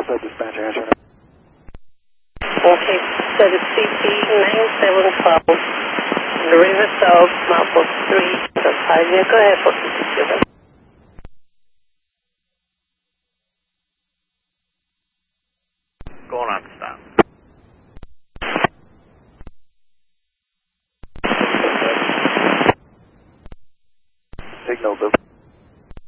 said dispatcher answer. Okay, so the CP 9712, the River South, Mailbox 3, the 5 year. Go ahead, 46. Going on stop. Signal